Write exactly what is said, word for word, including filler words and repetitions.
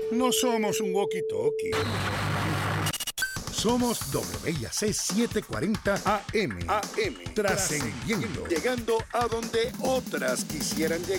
No somos un walkie-talkie. Somos W I A C setecientos cuarenta A M. A M. Trascendiendo. Llegando a donde otras quisieran llegar.